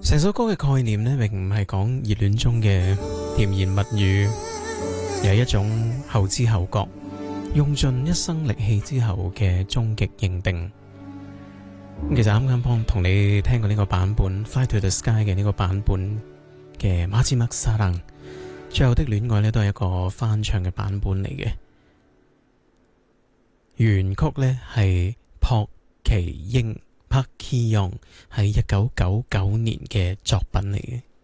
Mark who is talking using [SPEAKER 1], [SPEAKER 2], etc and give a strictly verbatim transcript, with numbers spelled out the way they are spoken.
[SPEAKER 1] 成首歌嘅概念呢，並唔係講熱戀中嘅甜言蜜語，而係一種後知後覺，用盡一生力氣之後嘅終極認定。其實啱啱幫同你聽過呢個版本《Fly to the Sky》嘅呢個版本嘅馬茲麥沙蘭，最後的戀愛呢，都係一個翻唱嘅版本嚟嘅。原曲呢係朴奇英 Park Ki Young 喺一九九九年嘅作品嚟嘅。